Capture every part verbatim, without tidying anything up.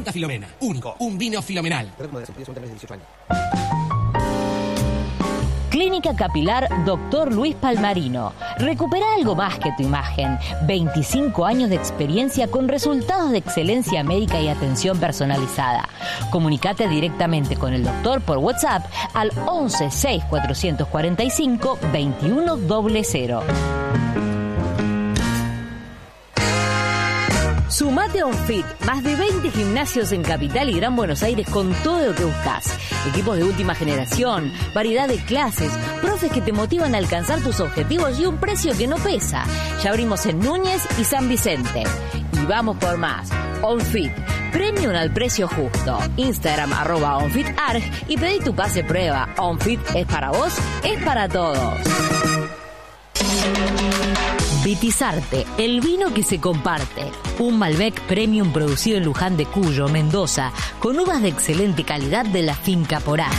Fruta Filomena. Único. Un vino filomenal. Clínica Capilar Doctor Luis Palmarino. Recupera algo más que tu imagen. veinticinco años de experiencia con resultados de excelencia médica y atención personalizada. Comunicate directamente con el doctor por WhatsApp al once seis cuatrocientos cuarenta y cinco veintiuno cero cero. Sumate a OnFit, más de veinte gimnasios en Capital y Gran Buenos Aires con todo lo que buscas. Equipos de última generación, variedad de clases, profes que te motivan a alcanzar tus objetivos y un precio que no pesa. Ya abrimos en Núñez y San Vicente. Y vamos por más. OnFit, premium al precio justo. Instagram arroba OnFitArg y pedí tu pase prueba. OnFit es para vos, es para todos. Vitizarte, el vino que se comparte. Un Malbec Premium producido en Luján de Cuyo, Mendoza, con uvas de excelente calidad de la finca Porá.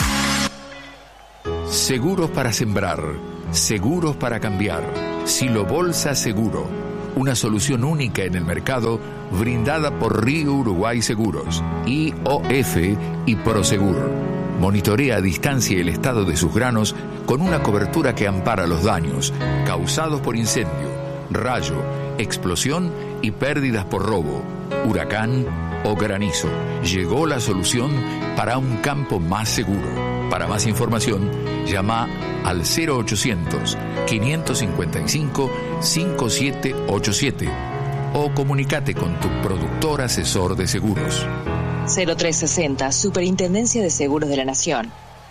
Seguros para sembrar, seguros para cambiar. Silo Bolsa Seguro, una solución única en el mercado brindada por Río Uruguay Seguros, I O F y Prosegur. Monitorea a distancia el estado de sus granos con una cobertura que ampara los daños causados por incendio, rayo, explosión y pérdidas por robo, huracán o granizo. Llegó la solución para un campo más seguro. Para más información, llama al cero ochocientos, quinientos cincuenta y cinco, cincuenta y siete ochenta y siete o comunícate con tu productor asesor de seguros. cero tres sesenta, Superintendencia de Seguros de la Nación.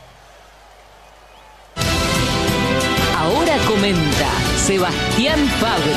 Ahora comenta Sebastián Fabri.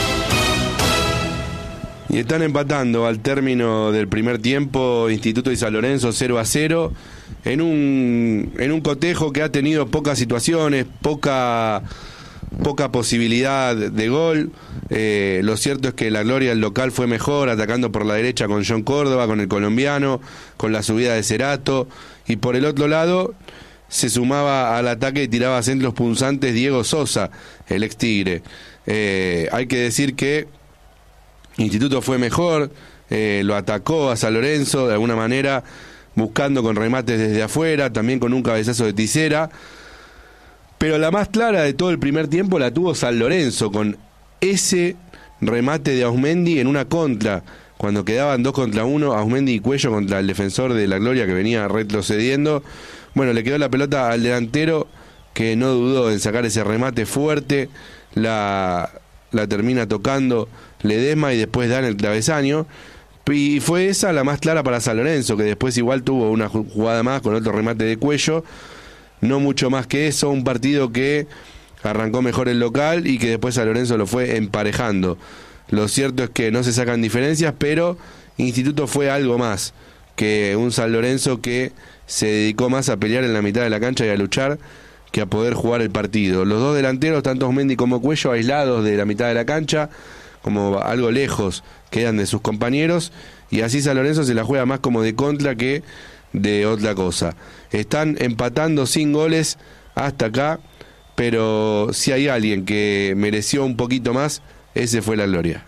Y están empatando al término del primer tiempo Instituto y San Lorenzo cero a cero en un, en un cotejo que ha tenido pocas situaciones, poca, poca posibilidad de gol. Eh, lo cierto es que la gloria del local fue mejor, atacando por la derecha con John Córdoba, con el colombiano, con la subida de Cerato, y por el otro lado se sumaba al ataque y tiraba centros punzantes Diego Sosa, el ex Tigre. Eh, hay que decir que Instituto fue mejor, eh, lo atacó a San Lorenzo de alguna manera, buscando con remates desde afuera, también con un cabezazo de Tisera, pero la más clara de todo el primer tiempo la tuvo San Lorenzo, con ese remate de Ausmendi en una contra, cuando quedaban dos contra uno, Ausmendi y Cuello contra el defensor de la Gloria que venía retrocediendo. Bueno, le quedó la pelota al delantero, que no dudó en sacar ese remate fuerte, la, la termina tocando Ledesma y después da en el travesaño, y fue esa la más clara para San Lorenzo, que después igual tuvo una jugada más con otro remate de Cuello, no mucho más que eso. Un partido que arrancó mejor el local y que después San Lorenzo lo fue emparejando. Lo cierto es que no se sacan diferencias, pero Instituto fue algo más que un San Lorenzo que se dedicó más a pelear en la mitad de la cancha y a luchar que a poder jugar el partido. Los dos delanteros, tanto Ausmendi como Cuello, aislados de la mitad de la cancha, como algo lejos quedan de sus compañeros, y así San Lorenzo se la juega más como de contra que de otra cosa. Están empatando sin goles hasta acá, pero si hay alguien que mereció un poquito más, ese fue la Gloria.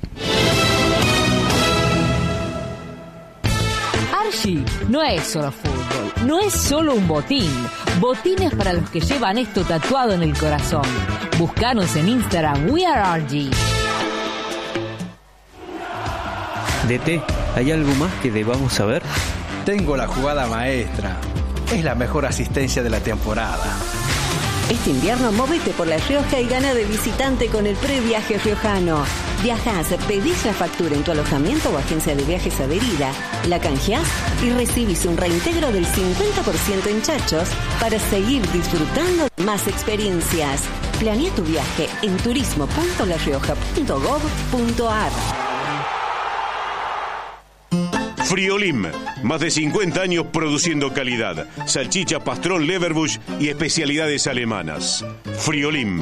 Archie no es solo fútbol, no es solo un botín. Botines para los que llevan esto tatuado en el corazón. Búscanos en Instagram, We Are Archie. D T, ¿hay algo más que debamos saber? Tengo la jugada maestra. Es la mejor asistencia de la temporada. Este invierno móvete por La Rioja y gana de visitante con el previaje riojano. Viajás, pedís la factura en tu alojamiento o agencia de viajes adherida, la canjeás y recibís un reintegro del cincuenta por ciento en chachos para seguir disfrutando de más experiencias. Planea tu viaje en turismo punto la rioja punto gob punto ar. Friolim, más de cincuenta años produciendo calidad, salchicha, pastrón, leverbush y especialidades alemanas. Friolim.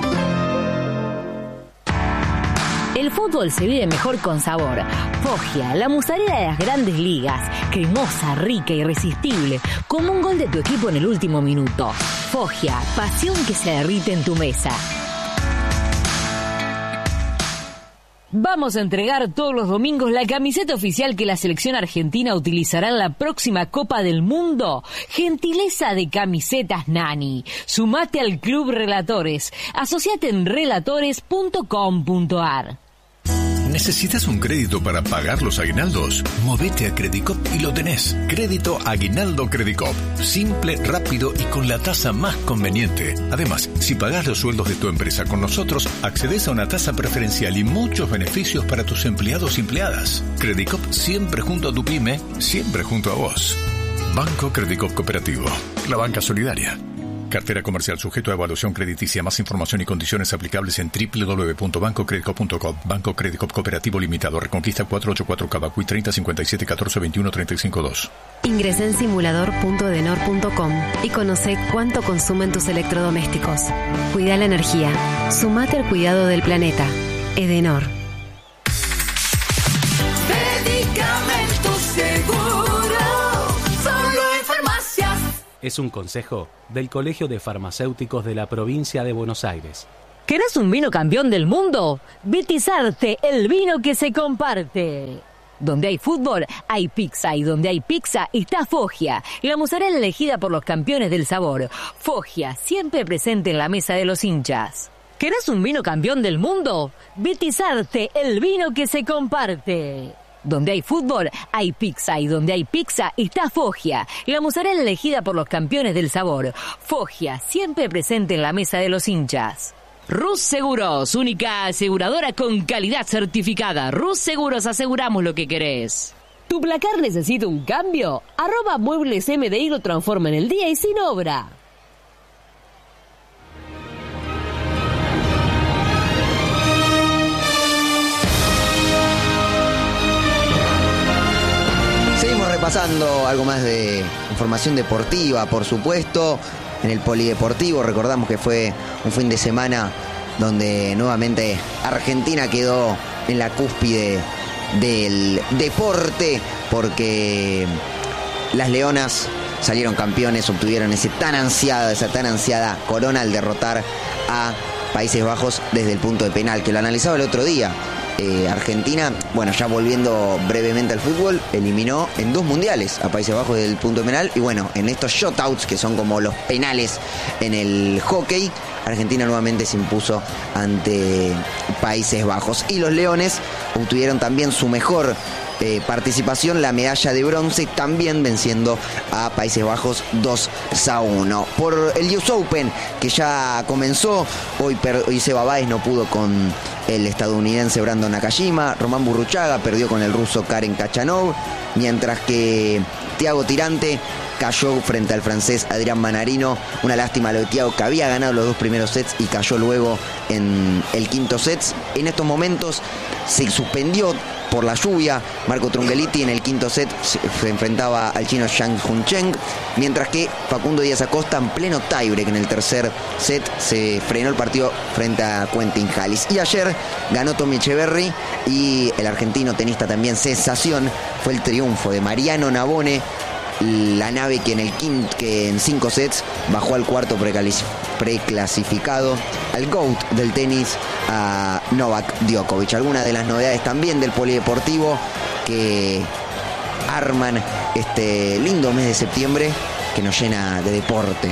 El fútbol se vive mejor con sabor. Foggia, la mozzarella de las grandes ligas, cremosa, rica, irresistible, como un gol de tu equipo en el último minuto. Foggia, pasión que se derrite en tu mesa. Vamos a entregar todos los domingos la camiseta oficial que la selección argentina utilizará en la próxima Copa del Mundo. Gentileza de Camisetas Nani. Sumate al Club Relatores. Asociate en relatores punto com punto ar. ¿Necesitas un crédito para pagar los aguinaldos? Movete a Credicop y lo tenés. Crédito Aguinaldo Credicop. Simple, rápido y con la tasa más conveniente. Además, si pagás los sueldos de tu empresa con nosotros, accedes a una tasa preferencial y muchos beneficios para tus empleados y empleadas. Credicop siempre junto a tu pyme, siempre junto a vos. Banco Credicop Cooperativo. La banca solidaria. Cartera comercial sujeto a evaluación crediticia. Más información y condiciones aplicables en doble u doble u doble u punto banco credicop punto com. Banco Credicop Cooperativo Limitado. Reconquista cuatrocientos ochenta y cuatro Cavacuy treinta cincuenta y siete catorce veintiuno treinta y cinco dos. Ingresa en simulador punto edenor punto com y conoce cuánto consumen tus electrodomésticos. Cuida la energía. Sumate al cuidado del planeta. Edenor. Medicamentos Seguro. Solo en farmacias. Es un consejo del Colegio de Farmacéuticos de la provincia de Buenos Aires. ¿Querés un vino campeón del mundo? Vitizarte, el vino que se comparte. Donde hay fútbol, hay pizza. Y donde hay pizza, está Foggia. La mozzarella elegida por los campeones del sabor. Foggia, siempre presente en la mesa de los hinchas. ¿Querés un vino campeón del mundo? Vitizarte, el vino que se comparte. Donde hay fútbol, hay pizza. Y donde hay pizza, está Foggia. La mozzarella elegida por los campeones del sabor. Foggia, siempre presente en la mesa de los hinchas. Rus Seguros, única aseguradora con calidad certificada. Rus Seguros, aseguramos lo que querés. ¿Tu placar necesita un cambio? Arroba Muebles M D I lo transforma en el día y sin obra. Seguimos repasando algo más de información deportiva, por supuesto. En el polideportivo recordamos que fue un fin de semana donde nuevamente Argentina quedó en la cúspide del deporte porque las Leonas salieron campeones, obtuvieron ese tan ansiada, esa tan ansiada corona al derrotar a Países Bajos desde el punto de penal, que lo analizaba el otro día. Eh, Argentina, bueno, ya volviendo brevemente al fútbol, eliminó en dos mundiales a Países Bajos del punto de penal. Y bueno, en estos shutouts, que son como los penales en el hockey, Argentina nuevamente se impuso ante Países Bajos. Y los Leones obtuvieron también su mejor eh, participación, la medalla de bronce, también venciendo a Países Bajos dos a uno. Por el U S Open, que ya comenzó, hoy, per, hoy Seba Báez no pudo con el estadounidense Brandon Nakajima. Román Burruchaga perdió con el ruso Karen Khachanov, mientras que Thiago Tirante cayó frente al francés Adrián Manarino. Una lástima lo de Thiago, que había ganado los dos primeros sets y cayó luego en el quinto set. En estos momentos se suspendió por la lluvia. Marco Trungelliti en el quinto set se enfrentaba al chino Zhang Juncheng, mientras que Facundo Díaz Acosta en pleno tiebreak en el tercer set se frenó el partido frente a Quentin Halys. Y ayer ganó Tommy Echeverry y el argentino tenista también sensación fue el triunfo de Mariano Navone, la nave que en el quinto, que en cinco sets bajó al cuarto preclasificado, al GOAT del tenis, a Novak Djokovic. Algunas de las novedades también del polideportivo que arman este lindo mes de septiembre que nos llena de deporte.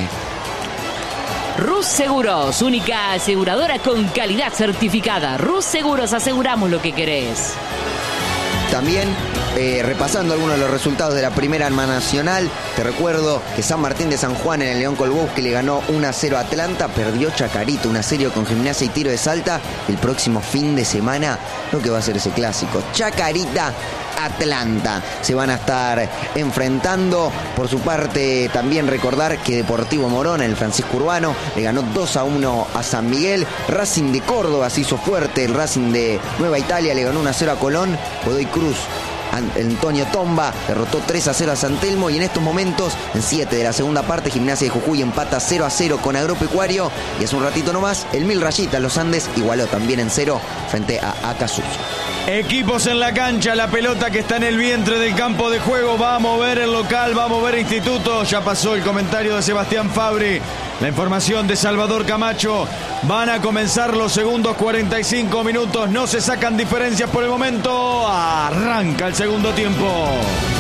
Rus Seguros, única aseguradora con calidad certificada. Rus Seguros, aseguramos lo que querés. También eh, repasando algunos de los resultados de la primera nacional, te recuerdo que San Martín de San Juan en el León Colbosque le ganó uno a cero a Atlanta, perdió Chacarita, una serie con Gimnasia y Tiro de Salta. El próximo fin de semana, lo que va a ser ese clásico, Chacarita Atlanta, se van a estar enfrentando. Por su parte, también recordar que Deportivo Morón, en el Francisco Urbano, le ganó dos a uno a San Miguel. Racing de Córdoba se hizo fuerte, el Racing de Nueva Italia le ganó uno a cero a Colón. Godoy Cruz, Antonio Tomba derrotó tres a cero a San Telmo. Y en estos momentos, en siete de la segunda parte, Gimnasia de Jujuy empata cero a cero con Agropecuario. Y hace un ratito nomás, el Mil Rayitas Los Andes igualó también en cero frente a Acasuso. Equipos en la cancha, la pelota que está en el vientre del campo de juego. Va a mover el local, va a mover Instituto. Ya pasó el comentario de Sebastián Fabri. La información de Salvador Camacho. Van a comenzar los segundos cuarenta y cinco minutos. No se sacan diferencias por el momento. Arranca el segundo tiempo.